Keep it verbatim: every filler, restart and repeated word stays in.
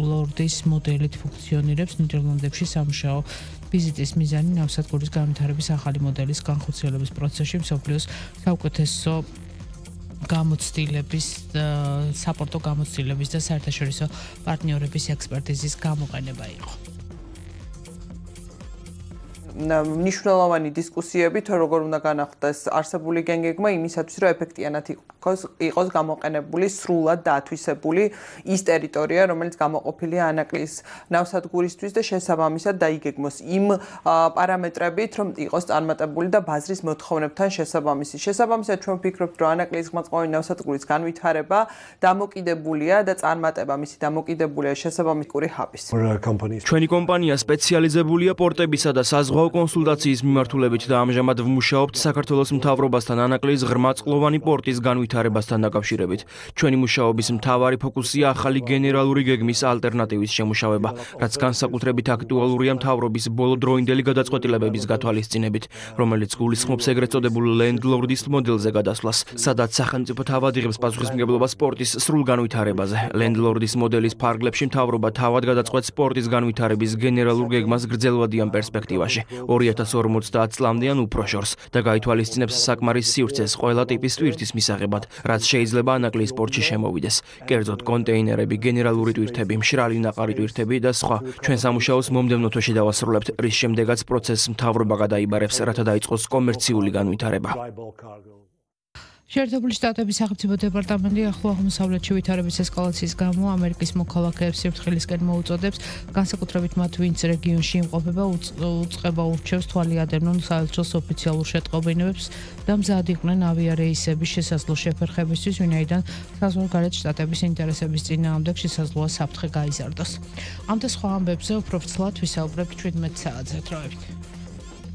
ლორდის მოდელით ფუნქციონირებს ნიდერლანდებში სამუშაო ვიზიტის მიზანი ნავსადგურის განვითარების ახალი მოდელის განხორციელების პროცესში მსოფლიოს საუკეთესო გამოცდილების საპორტო გამოცდილების და საერთაშორისო პარტნიორების ექსპერტიზის გამოყენება იყო. მნიშვნელოვანი დისკუსიები თუ როგორ უნდა განახდეს არსებული გენგეგმა იმისათვის რომ ეფექტიანად იყოს იყოს გამოყენებული სრულად და ათვისებული ის ტერიტორია რომელიც გამოყოფილია ანაკლის ნავსადგურისთვის და შესაბამისად დაიგეგმოს იმ პარამეტრებით რომ იყოს წარმატებული და ბაზრის მოთხოვნებთან შესაბამისი. შესაბამისად ჩვენ ვფიქრობთ რომ ანაკლის გრძელვადიანი ნავსადგურის განვითარება დამოკიდებულია და წარმატება მისი დამოკიდებულია შესაბამის კური ჰაბის. ჩვენი კომპანია სპეციალიზებულია პორტებისა და საზღვაო კონსულტაციის მიმართულებით და ამჟამად ვმუშაობთ საქართველოს მთავრობასთან ანაკლის ღრმაწყლოვანი პორტის განვითარებასთან დაკავშირებით. ჩვენი მუშაობის მთავარი ფოკუსია ახალი გენერალური გეგმის ალტერნატივის შემუშავება, რაც განსაკუთრებით აქტუალურია მთავრობის ბოლოდროინდელი გადაწყვეტილებების გათვალისწინებით, რომელიც გულისხმობს ეგრეთ წოდებულ ლენდლორდის მოდელზე გადასვლას, სადაც სახელმწიფო თავად იღებს პასუხისმგებლობას სპორტის სრულ განვითარებაზე. ლენდლორდის მოდელის ფარგლებში მთავრობა თავად გადაწყვეტს სპორტის განვითარების გენერალურ გეგმას გრძელვადიან პერსპექტივაში. ორი ათას ორმოცდაათ წლამდე ან უფრო შორს და გაითვალისწინებს საკმარის სივრცეს ყველა ტიპის ტვირთის მისაღებად, რაც შეიძლება ანაკლის სპორტში შემოვიდეს. კერძოდ კონტეინერები, გენერალური ტვირთები, მშრალი ნაყარი ტვირთები და სხვა. ჩვენ სამუშაოს მომდევნო თვეში დავასრულებთ, რის შემდეგაც პროცესს მთავრობა გადაიბარებს, რათა დაიწყოს კომერციული განვითარება. შეერთებული შტატების სახელმწიფო დეპარტამენტი ახლო აღმოსავლეთში ვითარების ესკალაციის გამო ამერიკის მოქალაქეებს სიფრთხილისკენ მოუწოდებს, განსაკუთრებით მათ, ვინც რეგიონში იმყოფება, უწყება ურჩევს თვალი ადევნონ საელჩოს ოფიციალურ შეტყობინებებს და მზად იყვნენ ავიარეისების შესაძლო შეფერხებისთვის, ვინაიდან საზღვარგარეთ შტატების ინტერესების წინააღმდეგ შესაძლოა საფრთხე გაიზარდოს. ამ და სხვა ამბებზე უფრო ვრცლად ვისაუბრებთ შვიდმეტ საათზე. დროებით.